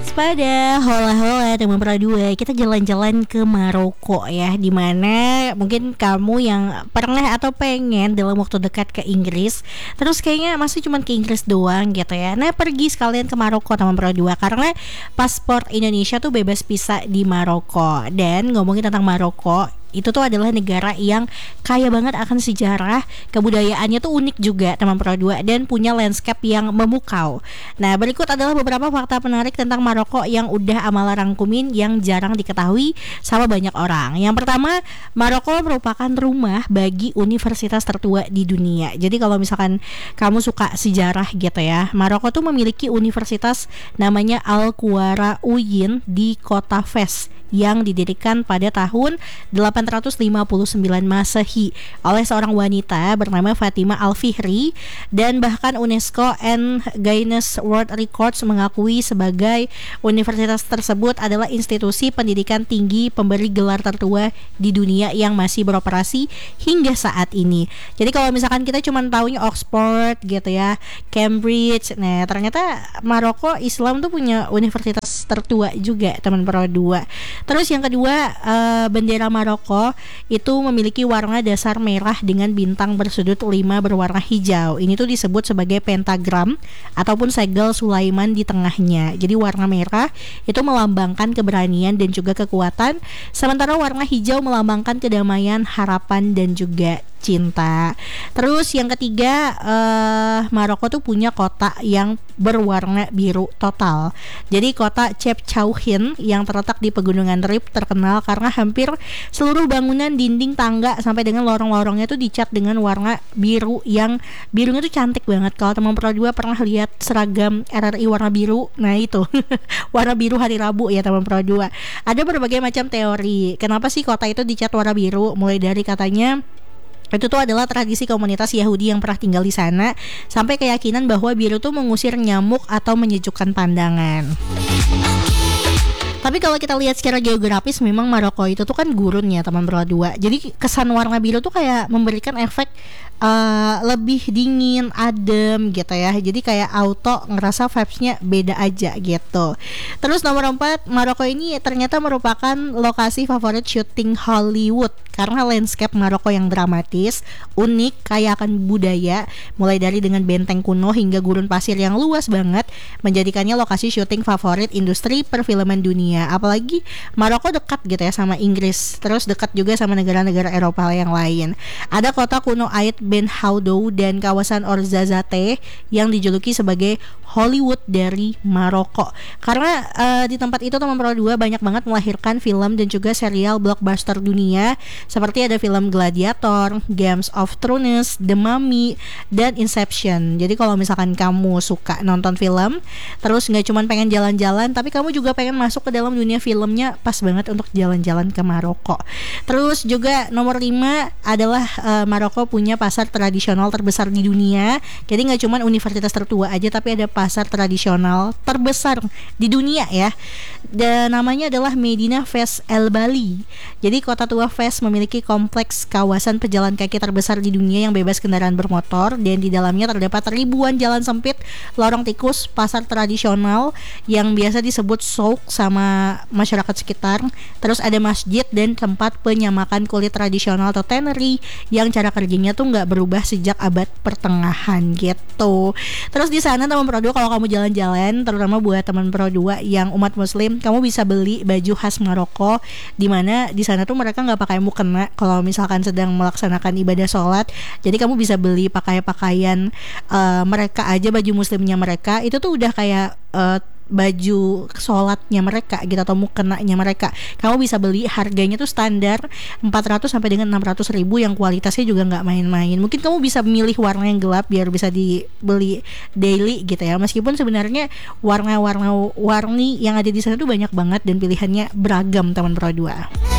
waspada, hola-hola teman Pro 2. Kita jalan-jalan ke Maroko ya, dimana mungkin kamu yang pernah atau pengen dalam waktu dekat ke Inggris, terus kayaknya masih cuma ke Inggris doang gitu ya. Nah, pergi sekalian ke Maroko teman Pro 2, karena paspor Indonesia tuh bebas visa di Maroko. Dan ngomongin tentang Maroko, itu tuh adalah negara yang kaya banget akan sejarah, kebudayaannya tuh unik juga teman Pro 2, dan punya landscape yang memukau. Nah, berikut adalah beberapa fakta menarik tentang Maroko yang udah Amala rangkumin yang jarang diketahui sama banyak orang. Yang pertama, Maroko merupakan rumah bagi universitas tertua di dunia. Jadi kalau misalkan kamu suka sejarah gitu ya, Maroko tuh memiliki universitas namanya Al-Quara Uyin di kota Fes yang didirikan pada tahun 859 Masehi oleh seorang wanita bernama Fatima Al-Fihri, dan bahkan UNESCO and Guinness World Records mengakui sebagai universitas tersebut adalah institusi pendidikan tinggi pemberi gelar tertua di dunia yang masih beroperasi hingga saat ini. Jadi kalau misalkan kita cuma taunya Oxford gitu ya, Cambridge, nah ternyata Maroko Islam tuh punya universitas tertua juga teman Pro 2. Terus yang kedua, bendera Maroko itu memiliki warna dasar merah dengan bintang bersudut 5 berwarna hijau. Ini tuh disebut sebagai pentagram ataupun segel Sulaiman di tengahnya. Jadi warna merah itu melambangkan keberanian dan juga kekuatan, sementara warna hijau melambangkan kedamaian, harapan dan juga cinta. Terus yang ketiga, Maroko tuh punya kota yang berwarna biru total. Jadi kota Chefchaouen yang terletak di pegunungan Rif terkenal karena hampir seluruh bangunan, dinding, tangga sampai dengan lorong-lorongnya tuh dicat dengan warna biru, yang birunya tuh cantik banget. Kalau teman Pro 2 pernah lihat seragam RRI warna biru, nah itu warna biru hari Rabu ya teman Pro 2. Ada berbagai macam teori kenapa sih kota itu dicat warna biru, mulai dari katanya itu tuh adalah tradisi komunitas Yahudi yang pernah tinggal di sana, sampai keyakinan bahwa biru tuh mengusir nyamuk atau menyejukkan pandangan. Tapi kalau kita lihat secara geografis, memang Maroko itu tuh kan gurun ya teman Pro 2. Jadi kesan warna biru tuh kayak memberikan efek lebih dingin, adem gitu ya. Jadi kayak auto ngerasa vibes-nya beda aja gitu. Terus nomor 4, Maroko ini ternyata merupakan lokasi favorit syuting Hollywood karena landscape Maroko yang dramatis, unik, kaya akan budaya, mulai dari dengan benteng kuno hingga gurun pasir yang luas banget, menjadikannya lokasi syuting favorit industri perfilman dunia. Apalagi Maroko dekat gitu ya sama Inggris, terus dekat juga sama negara-negara Eropa yang lain. Ada kota kuno Ait Ben Haudou dan kawasan Ouarzazate yang dijuluki sebagai Hollywood dari Maroko. Karena di tempat itu teman Pro 2 banyak banget melahirkan film dan juga serial blockbuster dunia, seperti ada film Gladiator, Games of Thrones, The Mummy, dan Inception. Jadi kalau misalkan kamu suka nonton film, terus gak cuma pengen jalan-jalan, tapi kamu juga pengen masuk ke dalam dunia filmnya, pas banget untuk jalan-jalan ke Maroko. Terus juga nomor 5 adalah Maroko punya pasar tradisional terbesar di dunia. Jadi gak cuma universitas tertua aja, tapi ada pasar tradisional terbesar di dunia ya. Dan namanya adalah Medina Fes El Bali. Jadi kota tua Fes memiliki kompleks kawasan pejalan kaki terbesar di dunia yang bebas kendaraan bermotor, dan di dalamnya terdapat ribuan jalan sempit, lorong tikus, pasar tradisional yang biasa disebut souk sama masyarakat sekitar. Terus ada masjid dan tempat penyamakan kulit tradisional atau tannery yang cara kerjanya tuh nggak berubah sejak abad pertengahan gitu. Terus di sana teman Pro 2, kalau kamu jalan-jalan, terutama buat teman Pro 2 yang umat muslim, kamu bisa beli baju khas Maroko, di mana di sana tuh mereka nggak pakai mukena kalau misalkan sedang melaksanakan ibadah sholat. Jadi kamu bisa beli pakaian mereka aja, baju muslimnya mereka itu tuh udah kayak baju sholatnya mereka gitu, atau mukenanya mereka. Kamu bisa beli, harganya tuh standar 400 sampai dengan 600 ribu, yang kualitasnya juga nggak main-main. Mungkin kamu bisa milih warna yang gelap biar bisa dibeli daily gitu ya. Meskipun sebenarnya warna-warni yang ada di sana tuh banyak banget dan pilihannya beragam teman Pro 2.